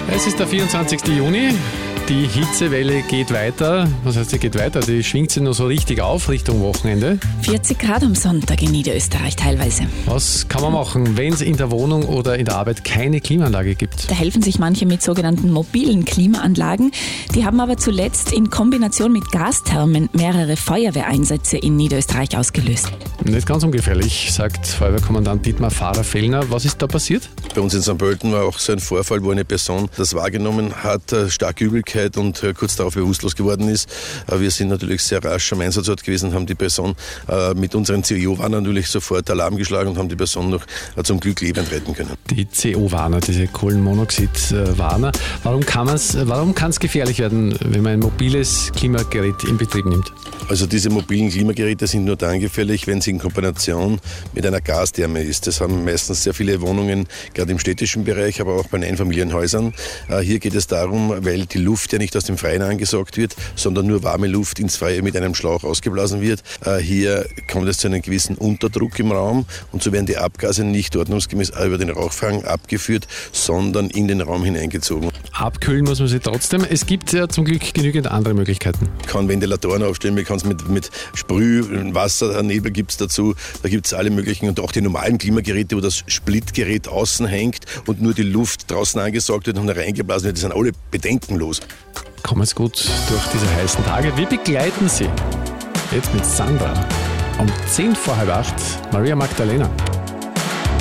Es ist der 24. Juni. Die Hitzewelle geht weiter. Was heißt, sie geht weiter? Die schwingt sich nur so richtig auf Richtung Wochenende. 40 Grad am Sonntag in Niederösterreich teilweise. Was kann man machen, wenn es in der Wohnung oder in der Arbeit keine Klimaanlage gibt? Da helfen sich manche mit sogenannten mobilen Klimaanlagen. Die haben aber zuletzt in Kombination mit Gasthermen mehrere Feuerwehreinsätze in Niederösterreich ausgelöst. Nicht ganz ungefährlich, sagt Feuerwehrkommandant Dietmar Fahrer-Fellner. Was ist da passiert? Bei uns in St. Pölten war auch so ein Vorfall, wo eine Person das wahrgenommen hat, starke Übelkeit und kurz darauf bewusstlos geworden ist. Wir sind natürlich sehr rasch am Einsatzort gewesen, haben die Person mit unseren CO-Warnern natürlich sofort Alarm geschlagen und haben die Person noch zum Glück lebend retten können. Die CO-Warner, diese Kohlenmonoxid-Warner. Warum kann es gefährlich werden, wenn man ein mobiles Klimagerät in Betrieb nimmt? Also diese mobilen Klimageräte sind nur dann gefährlich, wenn sie in Kombination mit einer Gastherme ist. Das haben meistens sehr viele Wohnungen, gerade im städtischen Bereich, aber auch bei Einfamilienhäusern. Hier geht es darum, weil die Luft ja nicht aus dem Freien angesaugt wird, sondern nur warme Luft ins Freie mit einem Schlauch ausgeblasen wird. Hier kommt es zu einem gewissen Unterdruck im Raum und so werden die Abgase nicht ordnungsgemäß über den Rauchfang abgeführt, sondern in den Raum hineingezogen. Abkühlen muss man sie trotzdem. Es gibt ja zum Glück genügend andere Möglichkeiten. Man kann Ventilatoren aufstellen, man kann es mit Sprühwasser, Nebel gibt es dazu. Da gibt es alle möglichen und auch die normalen Klimageräte, wo das Splitgerät außen hängt und nur die Luft draußen angesaugt wird und reingeblasen wird. Die sind alle bedenkenlos. Kommen Sie gut durch diese heißen Tage. Wir begleiten Sie jetzt mit Sandra um 7:50 Maria Magdalena.